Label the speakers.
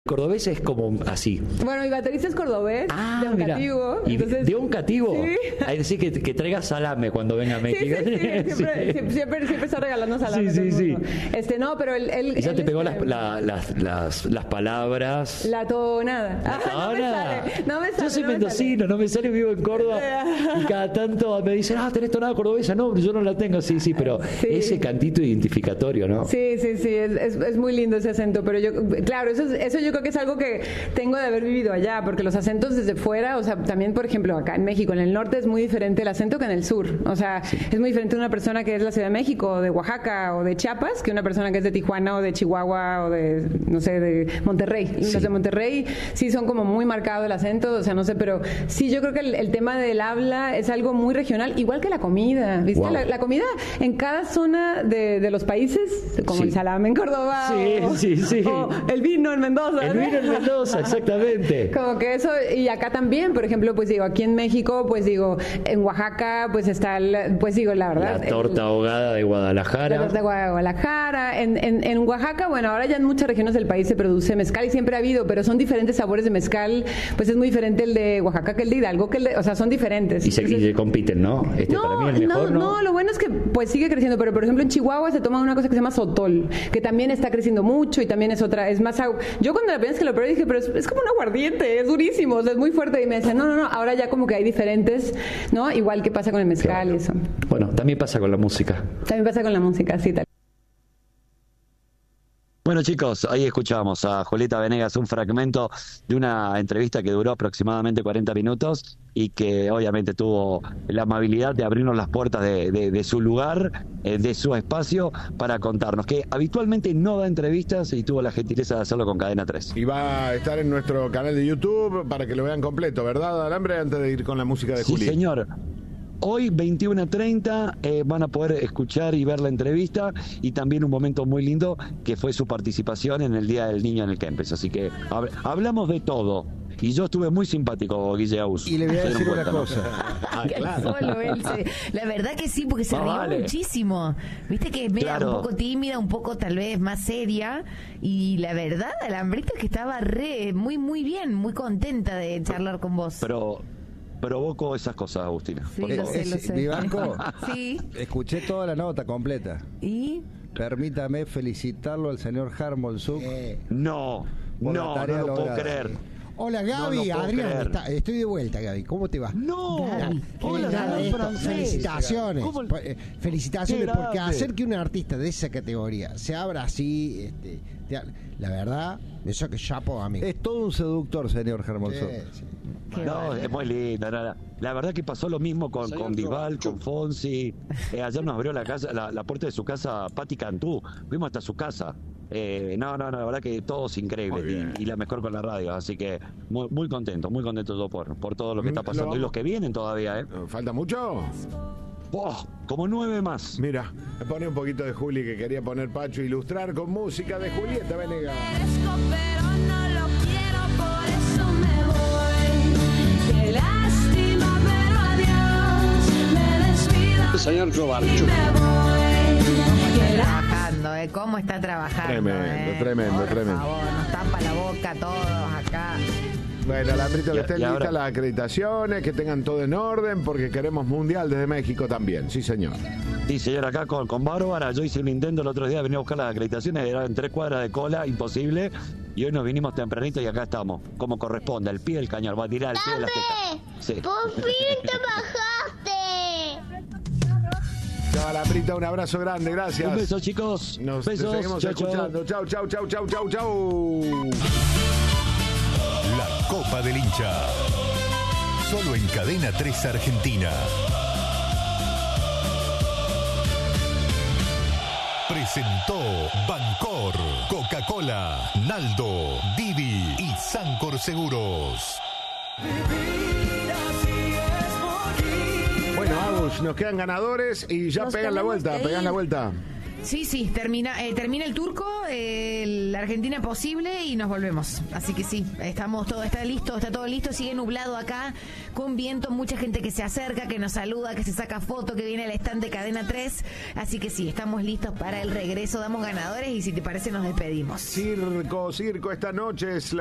Speaker 1: Cordobés es como así.
Speaker 2: Bueno, mi baterista es cordobés, de Oncativo.
Speaker 1: ¿Y
Speaker 2: entonces,
Speaker 1: de Oncativo?
Speaker 2: Sí.
Speaker 1: Hay que decir que traiga salame cuando venga a México.
Speaker 2: Siempre está regalando salame.
Speaker 1: Sí.
Speaker 2: No, pero él
Speaker 1: ya te pegó las palabras.
Speaker 2: La tonada. No me sale.
Speaker 1: Yo soy mendocino, no me sale, vivo en Córdoba. Y cada tanto me dicen, tenés tonada cordobesa. No, yo no la tengo. Sí, pero ese cantito identificatorio, ¿no?
Speaker 2: Sí. Es muy lindo ese acento. Pero claro, eso yo creo que es algo que tengo de haber vivido allá, porque los acentos desde fuera, o sea, también, por ejemplo, acá en México, en el norte es muy diferente el acento que en el sur. O sea, es muy diferente una persona que es de la Ciudad de México, o de Oaxaca, o de Chiapas, que una persona que es de Tijuana, o de Chihuahua, o de, no sé, de Monterrey. Sí. Los de Monterrey sí son como muy marcado el acento, o sea, no sé, pero sí, yo creo que el tema del habla es algo muy regional, igual que la comida, ¿viste? Wow. La comida en cada zona de los países, como el salame en Córdoba,
Speaker 1: sí.
Speaker 2: O el vino en Mendoza.
Speaker 1: El vino en Mendoza, exactamente.
Speaker 2: Como que eso, y acá también, por ejemplo, pues digo, aquí en México, pues digo, en Oaxaca, pues está, pues digo, la verdad.
Speaker 1: La torta ahogada de Guadalajara.
Speaker 2: La torta de Guadalajara. En Oaxaca, bueno, ahora ya en muchas regiones del país se produce mezcal y siempre ha habido, pero son diferentes sabores de mezcal, pues es muy diferente el de Oaxaca que el de Hidalgo, o sea, son diferentes.
Speaker 1: Y se compiten, ¿no? Para mí es el mejor,
Speaker 2: no, lo bueno es que pues sigue creciendo, pero por ejemplo en Chihuahua se toma una cosa que se llama sotol, que también está creciendo mucho y también es otra, es más, yo cuando la primera vez que lo probé dije, pero es como un aguardiente, es durísimo, o sea, es muy fuerte, y me decían, no, ahora ya como que hay diferentes, ¿no? Igual que pasa con el mezcal, claro. Y eso.
Speaker 1: Bueno, también pasa con la música.
Speaker 2: También pasa con la música, sí, tal.
Speaker 3: Bueno, chicos, ahí escuchamos a Julieta Venegas, un fragmento de una entrevista que duró aproximadamente 40 minutos y que obviamente tuvo la amabilidad de abrirnos las puertas de su lugar, de su espacio, para contarnos que habitualmente no da entrevistas y tuvo la gentileza de hacerlo con Cadena 3.
Speaker 4: Y va a estar en nuestro canal de YouTube para que lo vean completo, ¿verdad, Alambre? Antes de ir con la música de Juli.
Speaker 3: Sí, señor. Hoy, 21:30, van a poder escuchar y ver la entrevista y también un momento muy lindo que fue su participación en el Día del Niño en el Kempes. Así que hablamos de todo. Y yo estuve muy simpático, Guille Aus.
Speaker 5: Y le voy a decir una cosa.
Speaker 6: Claro. Solo él la verdad que sí, porque se rió muchísimo. Viste que es media un poco tímida, un poco tal vez más seria. Y la verdad, Alambrito, es que estaba muy bien, muy contenta de charlar con vos.
Speaker 3: Pero provoco esas cosas, Agustina.
Speaker 6: Sí, lo sé.
Speaker 5: Vivanco,
Speaker 6: sí.
Speaker 5: Escuché toda la nota completa.
Speaker 6: ¿Y?
Speaker 5: Permítame felicitarlo al señor Harmolzuk.
Speaker 3: No lo puedo creer.
Speaker 7: Hola Gaby,
Speaker 3: no
Speaker 7: Adrián, estoy de vuelta, Gaby. ¿Cómo te va?
Speaker 3: No,
Speaker 7: hola, felicitaciones. Felicitaciones porque hacer que un artista de esa categoría se abra así, la verdad, me saca chapo a mí.
Speaker 5: Es todo un seductor, señor Harmolzuk.
Speaker 7: Sí.
Speaker 3: No, es muy lindo. La verdad que pasó lo mismo con Bisbal, con Fonsi. Ayer nos abrió la puerta de su casa Patti Cantú. Fuimos hasta su casa. La verdad que todo es increíble y la mejor con la radio. Así que muy contento yo por todo lo que está pasando. Y los que vienen todavía,
Speaker 4: ¿Falta mucho?
Speaker 3: Como 9 más.
Speaker 4: Mira, me pone un poquito de Juli que quería poner Pacho, ilustrar con música de Julieta Venegas.
Speaker 8: Pero no lo quiero, por eso me voy. Qué lástima, pero adiós. Me despido.
Speaker 9: Señor Jovarcho.
Speaker 6: Trabajando, ¿cómo está trabajando?
Speaker 4: Tremendo.
Speaker 6: Por favor, nos tapa la boca todos acá.
Speaker 4: Bueno, Alambrito, que estén listas las acreditaciones, que tengan todo en orden, porque queremos Mundial desde México también. Sí, señor.
Speaker 3: Sí, señor, acá con Bárbara. Yo hice un intento el otro día, venía a buscar las acreditaciones, eran 3 cuadras de cola, imposible. Y hoy nos vinimos tempranito y acá estamos, como corresponde, al pie del cañón, va a tirar al pie de la teta. Sí.
Speaker 10: ¡Por fin te bajaste!
Speaker 4: Chao, Alambrito, un abrazo grande, gracias.
Speaker 3: Un beso, chicos.
Speaker 4: Nos
Speaker 3: besos.
Speaker 4: seguimos escuchando. Chau.
Speaker 11: La Copa del Hincha. Solo en Cadena 3 Argentina. Presentó Bancor, Coca-Cola, Naldo, Didi y Sancor Seguros.
Speaker 4: Bueno, Agus, nos quedan ganadores y ya pegan la vuelta.
Speaker 6: Sí, termina el turco, la Argentina posible y nos volvemos. Así que sí, está todo listo, sigue nublado acá, con viento, mucha gente que se acerca, que nos saluda, que se saca foto, que viene al stand de Cadena 3. Así que sí, estamos listos para el regreso, damos ganadores y si te parece nos despedimos.
Speaker 4: Circo, esta noche es